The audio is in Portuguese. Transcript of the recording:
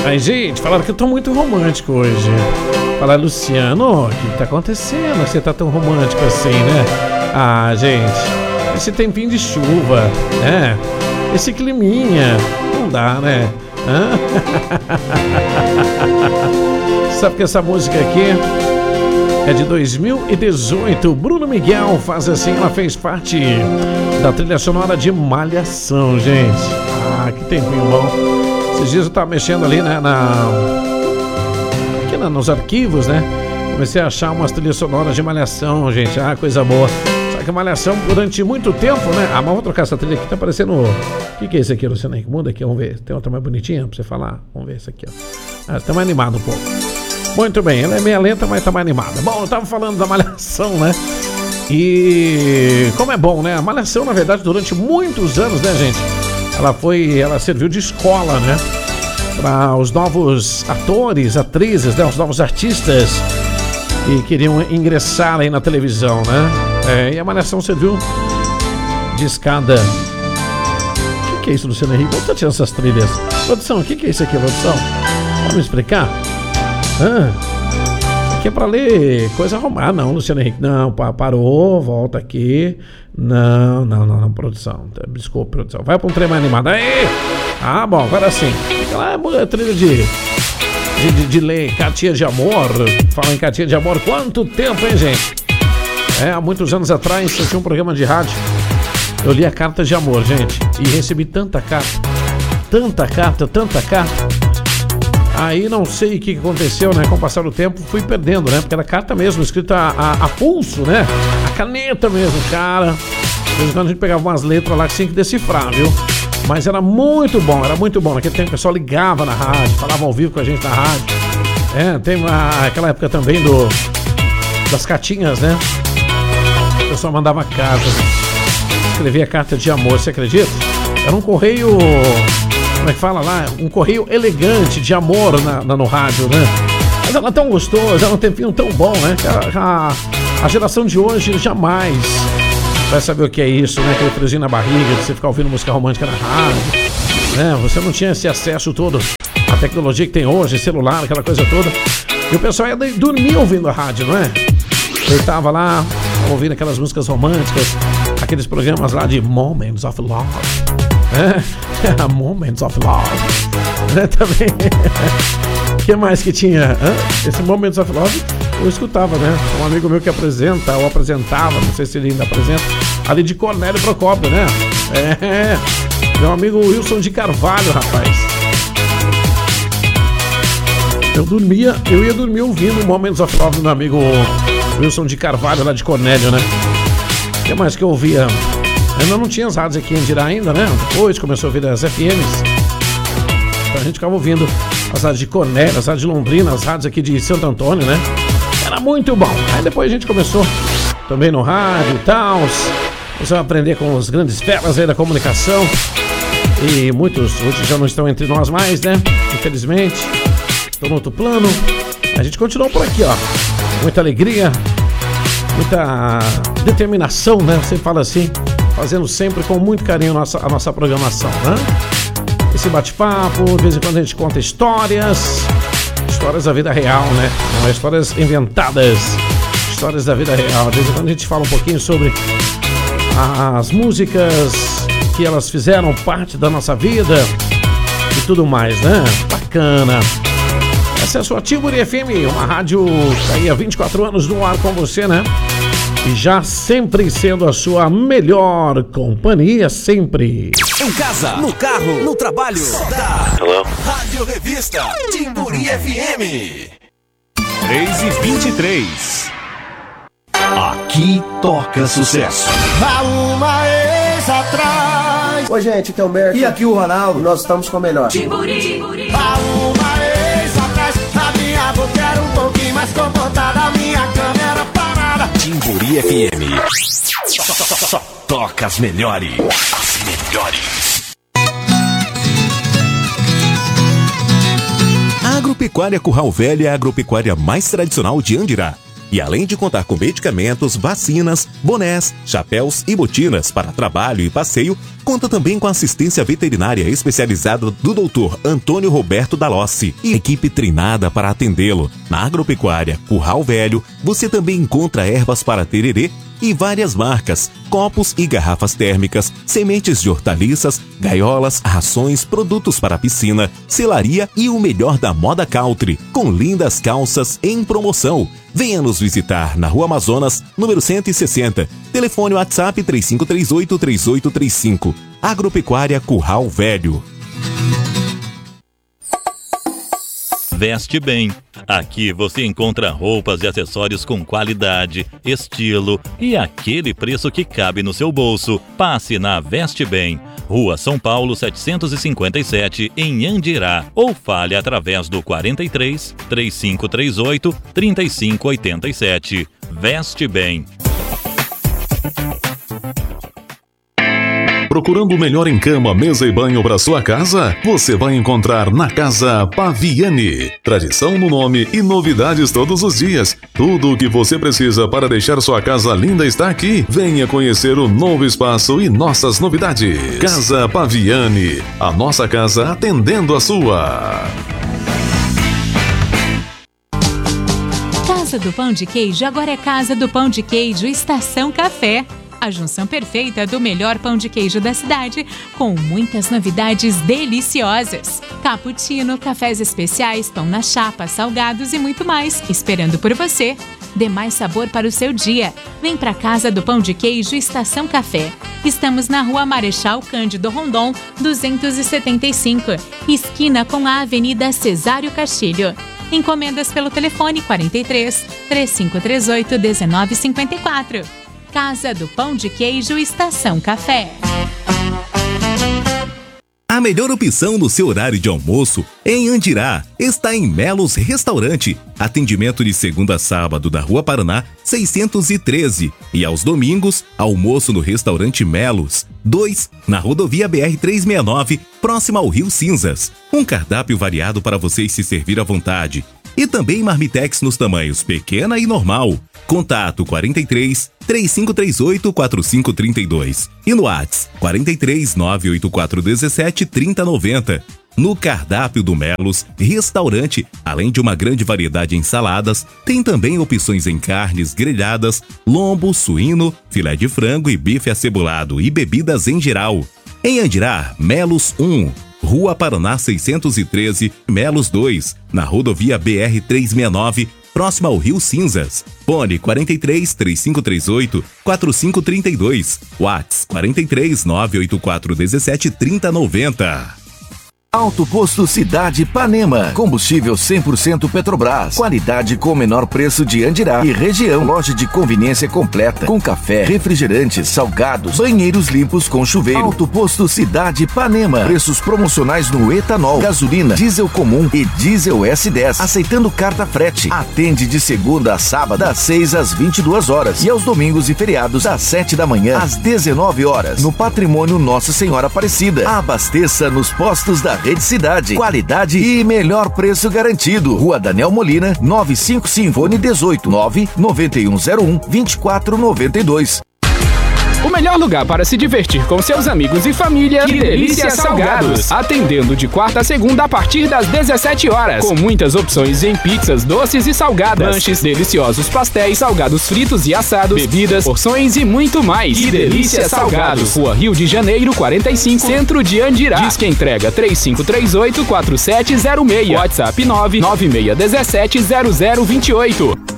Aí, gente, falaram que eu tô muito romântico hoje. Falaram, Luciano, o que tá acontecendo? Você tá tão romântico assim, né? Ah, gente, esse tempinho de chuva, né? Esse climinha, não dá, né? Sabe que essa música aqui é de 2018. Bruno Miguel faz assim, ela fez parte da trilha sonora de Malhação, gente. Ah, que tempinho bom. Esses dias eu tava mexendo ali, né, aqui nos arquivos, né? Comecei a achar umas trilhas sonoras de Malhação, gente. Ah, coisa boa. Só que Malhação, durante muito tempo, né? Ah, mas vamos trocar essa trilha aqui, tá parecendo... O que é esse aqui, Luciano? Muda aqui, vamos ver. Tem outra mais bonitinha pra você falar? Vamos ver essa aqui, ó. Ah, tá mais animado um pouco. Muito bem, ela é meio lenta, mas tá mais animada. Bom, eu tava falando da Malhação, né? E como é bom, né? A Malhação, na verdade, durante muitos anos, né, gente? Ela serviu de escola, né? Para os novos atores, atrizes, né? Os novos artistas que queriam ingressar aí na televisão, né? E a Malhação serviu de escada. O que é isso, Luciano Henrique? Onde tá tirando essas trilhas? Produção, o que é isso aqui, produção? Pode me explicar? Isso aqui é pra ler coisa arrumada. Não, Luciano Henrique, não, parou, volta aqui. Não, produção. Desculpa, produção. Vai pra um trem mais animado. Aí! Ah, bom, agora sim. Aquela é trilha de ler cartinha de amor. Fala em cartinha de amor, quanto tempo, hein, gente? Há muitos anos atrás eu tinha um programa de rádio. Eu li a carta de amor, gente. E recebi tanta carta. Aí não sei o que aconteceu, né? Com o passar do tempo fui perdendo, né? Porque era carta mesmo, escrita a pulso, né? A caneta mesmo, cara. De vez em quando a gente pegava umas letras lá que tinha que decifrar, viu? Mas era muito bom. Naquele tempo o pessoal ligava na rádio, falava ao vivo com a gente na rádio. Tem aquela época também das cartinhas, né? O pessoal mandava cartas, escrevia carta de amor, você acredita? Era um correio... Como é que fala lá? Um correio elegante de amor no rádio, né? Mas ela é tão gostosa, ela é um tempinho tão bom, né? A geração de hoje jamais vai saber o que é isso, né? Aquele friozinho na barriga, de você ficar ouvindo música romântica na rádio, né? Você não tinha esse acesso todo à tecnologia que tem hoje, celular, aquela coisa toda. E o pessoal ia dormir ouvindo a rádio, não é? Deitava lá, ouvindo aquelas músicas românticas, aqueles programas lá de Moments of Love. Moments of Love. Também. O que mais que tinha? Esse Moments of Love eu escutava, né? Um amigo meu que apresenta, ou apresentava, não sei se ele ainda apresenta, ali de Cornélio Procópio, né? Meu amigo Wilson de Carvalho, rapaz. Eu ia dormir ouvindo Moments of Love do meu amigo Wilson de Carvalho, lá de Cornélio, né? O que mais que eu ouvia? Ainda não tinha as rádios aqui em Andirá ainda, né? Depois começou a ouvir as FMs. Então a gente ficava ouvindo as rádios de Cornélio, as rádios de Londrina, as rádios aqui de Santo Antônio, né? Era muito bom. Aí depois a gente começou também no rádio e tal. Você vai aprender com os grandes feras aí da comunicação. E muitos hoje já não estão entre nós mais, né? Infelizmente. Estão no outro plano. A gente continuou por aqui, ó. Muita alegria, muita determinação, né? Você fala assim, fazendo sempre com muito carinho a nossa programação, né? Esse bate-papo, de vez em quando a gente conta histórias da vida real, né? Não é histórias inventadas, histórias da vida real. De vez em quando a gente fala um pouquinho sobre as músicas que elas fizeram parte da nossa vida e tudo mais, né? Bacana. Essa é a sua Timburi FM, uma rádio que tá aí há 24 anos no ar com você, né? E já sempre sendo a sua melhor companhia, sempre. Em casa, no carro, no trabalho. Hello? Rádio Revista Timburi FM. 3h23. Aqui toca sucesso. Há uma ex atrás. Oi, gente, aqui é o Merck. E aqui o Ronaldo. Nós estamos com o melhor. Timburi. Há uma ex atrás. A minha boca era um pouquinho mais comportada. A minha cama era parada. Timburi FM. Só toca as melhores. As melhores. A Agropecuária Curral Velho é a agropecuária mais tradicional de Andirá. E além de contar com medicamentos, vacinas, bonés, chapéus e botinas para trabalho e passeio, conta também com assistência veterinária especializada do Dr. Antônio Roberto Dalossi e equipe treinada para atendê-lo. Na Agropecuária Curral Velho, você também encontra ervas para tererê e várias marcas, copos e garrafas térmicas, sementes de hortaliças, gaiolas, rações, produtos para piscina, selaria e o melhor da moda country, com lindas calças em promoção. Venha nos visitar na Rua Amazonas, número 160. Telefone WhatsApp 3538-3835. Agropecuária Curral Velho. Veste Bem. Aqui você encontra roupas e acessórios com qualidade, estilo e aquele preço que cabe no seu bolso. Passe na Veste Bem, Rua São Paulo 757, em Andirá, ou fale através do 43 3538 3587. Veste Bem. Procurando o melhor em cama, mesa e banho para sua casa? Você vai encontrar na Casa Paviani. Tradição no nome e novidades todos os dias. Tudo o que você precisa para deixar sua casa linda está aqui. Venha conhecer o novo espaço e nossas novidades. Casa Paviani, a nossa casa atendendo a sua. Casa do Pão de Queijo agora é Casa do Pão de Queijo Estação Café. A junção perfeita do melhor pão de queijo da cidade, com muitas novidades deliciosas. Cappuccino, cafés especiais, pão na chapa, salgados e muito mais, esperando por você. Dê mais sabor para o seu dia. Vem para Casa do Pão de Queijo Estação Café. Estamos na Rua Marechal Cândido Rondon, 275, esquina com a Avenida Cesário Castilho. Encomendas pelo telefone 43 3538 1954. Casa do Pão de Queijo Estação Café. A melhor opção no seu horário de almoço em Andirá está em Melos Restaurante. Atendimento de segunda a sábado da Rua Paraná 613 e aos domingos, almoço no restaurante Melos 2, na rodovia BR-369, próxima ao Rio Cinzas. Um cardápio variado para vocês se servir à vontade. E também marmitex nos tamanhos pequena e normal. Contato 43 3538 4532 e no WhatsApp 43 984 17 3090. No cardápio do Melos Restaurante, além de uma grande variedade em saladas, tem também opções em carnes grelhadas, lombo, suíno, filé de frango e bife acebolado e bebidas em geral. Em Andirá, Melos 1, Rua Paraná 613, Melos 2, na rodovia BR-369, próxima ao Rio Cinzas. Fone 43 3538 4532. WhatsApp 43 984 17 3090. Alto Posto Cidade Ipanema. Combustível 100% Petrobras. Qualidade com o menor preço de Andirá e região. Loja de conveniência completa. Com café, refrigerantes, salgados, banheiros limpos com chuveiro. Alto Posto Cidade Ipanema. Preços promocionais no etanol, gasolina, diesel comum e diesel S10. Aceitando carta frete. Atende de segunda a sábado, das 6 às 22 horas. E aos domingos e feriados, das 7 da manhã às 19 horas. No Patrimônio Nossa Senhora Aparecida. Abasteça nos postos da Rede Cidade. Qualidade e melhor preço garantido. Rua Daniel Molina, 955, fone 18 9 9101 2492. O melhor lugar para se divertir com seus amigos e família. Que Delícia Salgados. Atendendo de quarta a segunda a partir das 17 horas. Com muitas opções em pizzas, doces e salgadas. Lanches, deliciosos pastéis, salgados fritos e assados, bebidas, porções e muito mais. Que Delícia Salgados. Rua Rio de Janeiro, 45, Centro de Andirá. Disque entrega 3538-4706. WhatsApp 996170028.